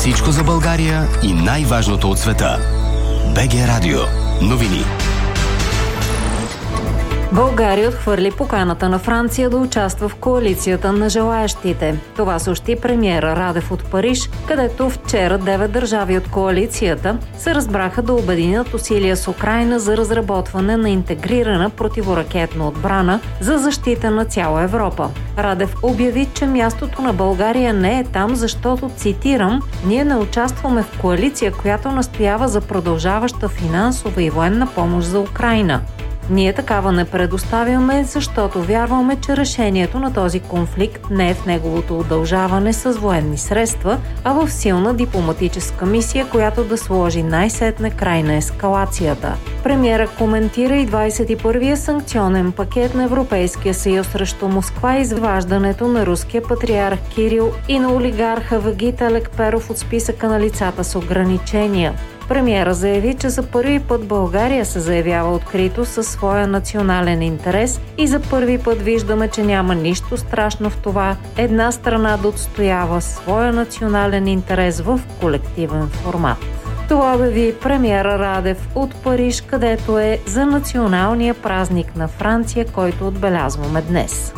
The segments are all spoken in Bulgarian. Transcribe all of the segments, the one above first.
Всичко за България и най-важното от света. БГ Радио. Новини. България отхвърли поканата на Франция да участва в коалицията на желаещите. Това съобщи премиера Радев от Париж, където вчера 9 държави от коалицията се разбраха да обединят усилия с Украйна за разработване на интегрирана противоракетна отбрана за защита на цяла Европа. Радев обяви, че мястото на България не е там, защото, цитирам, ние не участваме в коалиция, която настоява за продължаваща финансова и военна помощ за Украйна. Ние такава не предоставяме, защото вярваме, че решението на този конфликт не е в неговото удължаване с военни средства, а в силна дипломатическа мисия, която да сложи най-сетне край на ескалацията. Премиера коментира и 21-я санкционен пакет на Европейския съюз срещу Москва и изваждането на руския патриарх Кирил и на олигарха Вагит Алекперов от списъка на лицата с ограничения. Премиера заяви, че за първи път България се заявява открито със своя национален интерес и за първи път виждаме, че няма нищо страшно в това една страна да отстоява своя национален интерес в колективен формат. Това обяви премиера Радев от Париж, където е за националния празник на Франция, който отбелязваме днес.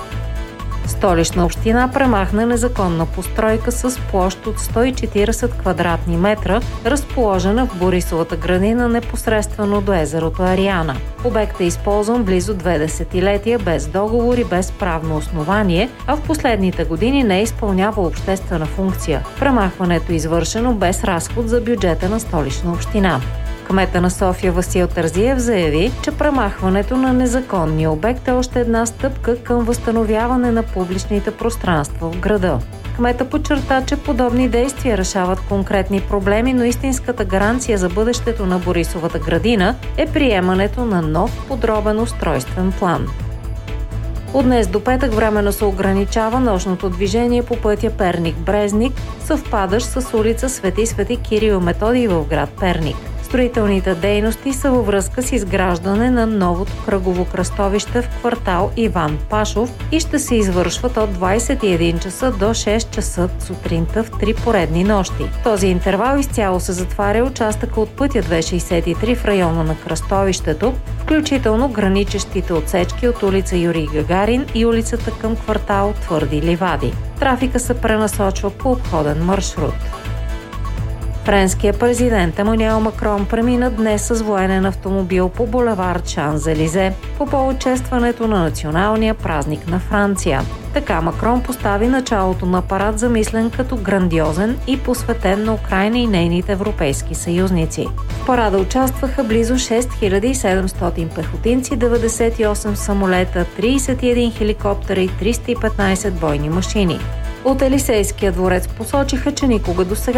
Столична община премахна незаконна постройка с площ от 140 квадратни метра, разположена в Борисовата градина непосредствено до езерото Ариана. Обектът е използван близо 2 десетилетия без договор и без правно основание, а в последните години не изпълнява обществена функция. Премахването е извършено без разход за бюджета на Столична община. Кмета на София Васил Терзиев заяви, че премахването на незаконния обект е още една стъпка към възстановяване на публичните пространства в града. Кмета подчерта, че подобни действия решават конкретни проблеми, но истинската гаранция за бъдещето на Борисовата градина е приемането на нов подробен устройствен план. От днес до петък временно се ограничава нощното движение по пътя Перник-Брезник, съвпадащ с улица Свети Кирил и Методий в град Перник. Строителните дейности са във връзка с изграждане на новото кръгово кръстовище в квартал Иван Пашов и ще се извършват от 21 часа до 6 часа сутринта в 3 поредни нощи. В този интервал изцяло се затваря участъка от пътя 263 в района на кръстовището, включително граничещите отсечки от улица Юрий Гагарин и улицата към квартал Твърди ливади. Трафика се пренасочва по обходен маршрут. Френският президент Емануел Макрон премина днес с военен автомобил по булевард Шан-Зелизе по повод честването на националния празник на Франция. Така Макрон постави началото на парад, замислен като грандиозен и посветен на Украйна и нейните европейски съюзници. В парада участваха близо 6700 пехотинци, 98 самолета, 31 хеликоптера и 315 бойни машини. От Елисейския дворец посочиха, че никога досега